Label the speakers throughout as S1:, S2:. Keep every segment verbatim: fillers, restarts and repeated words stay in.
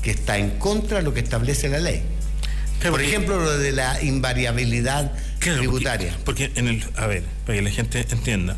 S1: que está en contra de lo que establece la ley. Pero por porque, ejemplo, lo de la invariabilidad claro, tributaria.
S2: Porque, porque en el, a ver, para que la gente entienda,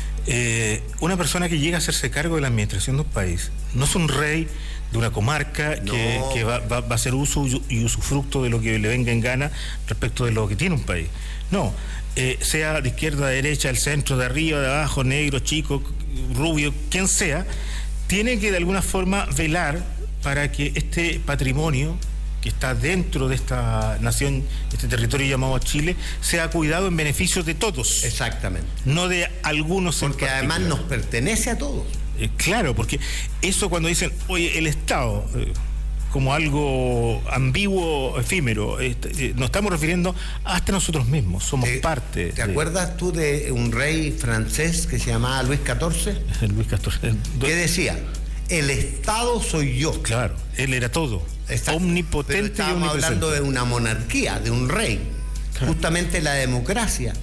S2: eh, una persona que llega a hacerse cargo de la administración de un país no es un rey de una comarca no. que, que va, va, va a hacer uso y usufructo de lo que le venga en gana respecto de lo que tiene un país. No, eh, sea de izquierda a derecha, del centro, de arriba, de abajo, negro, chico, rubio, quien sea, tiene que de alguna forma velar para que este patrimonio que está dentro de esta nación, este territorio llamado Chile, sea cuidado en beneficio de todos.
S1: Exactamente.
S2: No de algunos.
S1: Porque además nos pertenece a todos.
S2: Eh, claro, porque eso cuando dicen, oye, el Estado, eh, como algo ambiguo, efímero, eh, eh, nos estamos refiriendo hasta nosotros mismos, somos
S1: ¿Te,
S2: parte.
S1: ¿Te
S2: de...
S1: acuerdas tú de un rey francés que se llamaba Luis catorce?
S2: Luis catorce.
S1: ¿Qué decía? El Estado soy yo.
S2: Claro, él era todo. Exacto. Omnipotente.
S1: Pero estábamos
S2: y
S1: hablando de una monarquía, de un rey. Claro. Justamente la democracia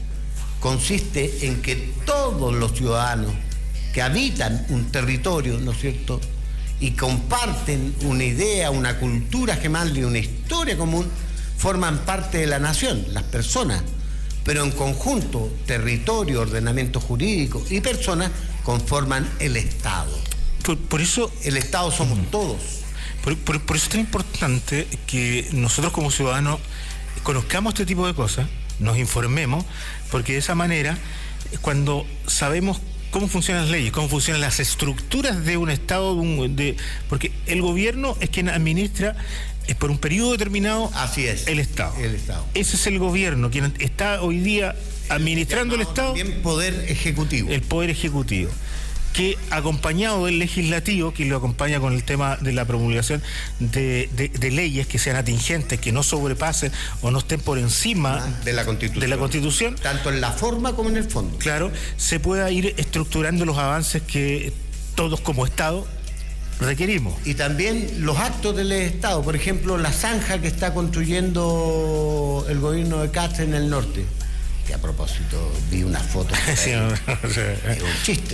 S1: consiste en que todos los ciudadanos que habitan un territorio, ¿no es cierto?, y comparten una idea, una cultura gemal y una historia común, forman parte de la nación, las personas. Pero en conjunto, territorio, ordenamiento jurídico y personas conforman el Estado.
S2: Por, por eso...
S1: El Estado somos uh-huh. todos.
S2: Por, por, por eso es tan importante que nosotros como ciudadanos conozcamos este tipo de cosas, nos informemos, porque de esa manera, cuando sabemos cómo funcionan las leyes, cómo funcionan las estructuras de un Estado, de un, de, porque el gobierno es quien administra es por un periodo determinado.
S1: Así es.
S2: El Estado.
S1: El Estado.
S2: Ese es el gobierno, quien está hoy día administrando el, el Estado.
S1: También poder ejecutivo.
S2: El poder ejecutivo, que acompañado del legislativo, que lo acompaña con el tema de la promulgación de, de, de leyes que sean atingentes, que no sobrepasen o no estén por encima
S1: ah, de la Constitución.
S2: de la Constitución,
S1: tanto en la forma como en el fondo.
S2: Claro, se pueda ir estructurando los avances que todos como Estado requerimos.
S1: Y también los actos del Estado, por ejemplo, la zanja que está construyendo el gobierno de Katz en el norte. A propósito, vi una foto. Sí, no, no, no, es un chiste.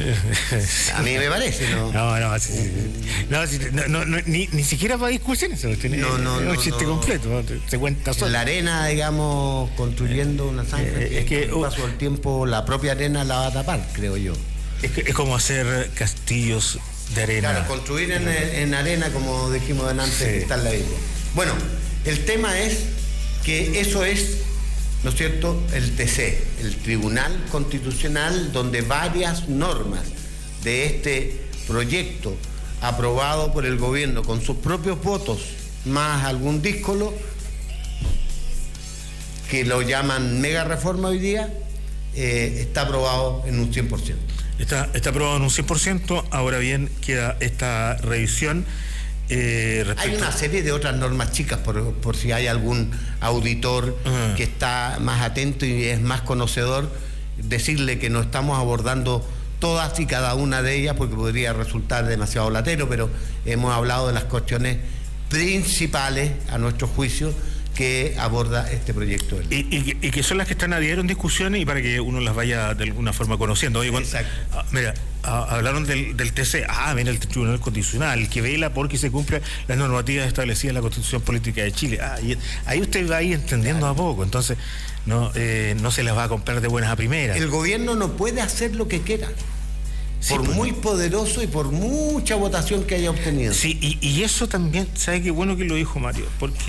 S1: A mí me parece, ¿no?
S2: No, no, sí, sí, sí. no, sí, no, no, no ni, ni siquiera para discusiones. No, no, no. Es un chiste no, completo, ¿no? Se cuenta solo.
S1: La arena, digamos, construyendo una zanja. Eh, que, es que con el paso del tiempo, la propia arena la va a tapar, creo yo.
S2: Es, que, es como hacer castillos de arena.
S1: Claro, construir en, en arena, como dijimos antes, sí. Que está en la Biblia. Bueno, el tema es que eso es, ¿no es cierto?, el T C, el Tribunal Constitucional, donde varias normas de este proyecto aprobado por el gobierno con sus propios votos, más algún díscolo, que lo llaman mega reforma hoy día, eh, está aprobado en un cien por ciento.
S2: Está, está aprobado en un cien por ciento, ahora bien queda esta revisión. Eh,
S1: hay una serie de otras normas chicas, por, por si hay algún auditor uh-huh. que está más atento y es más conocedor, decirle que no estamos abordando todas y cada una de ellas porque podría resultar demasiado latero, pero hemos hablado de las cuestiones principales, a nuestro juicio, que aborda este proyecto.
S2: Y, y, y que son las que están a diario en discusiones y para que uno las vaya de alguna forma conociendo. Oye, cuando, ah, mira, ah, hablaron del, del T C, ah, mira, el Tribunal Constitucional, que vela porque se cumplan las normativas establecidas en la Constitución Política de Chile. Ah, y ahí usted va a ir entendiendo claro. a poco, entonces no, eh, no se las va a comprar de buenas a primeras.
S1: El gobierno no puede hacer lo que quiera. Sí, por pues, muy poderoso y por mucha votación que haya obtenido.
S2: Sí, y, y eso también, ¿sabe qué bueno que lo dijo Mario? Porque